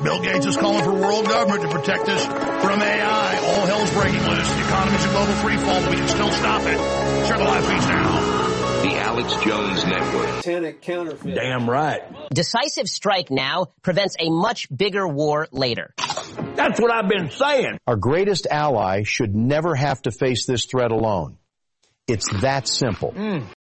Bill Gates is calling for world government to protect us from AI. All hell's breaking loose. The economy's a global freefall, but we can still stop it. Share the live feeds now. The Alex Jones Network. Satanic counterfeit. Damn right. Decisive strike now prevents a much bigger war later. That's what I've been saying. Our greatest ally should never have to face this threat alone. It's that simple.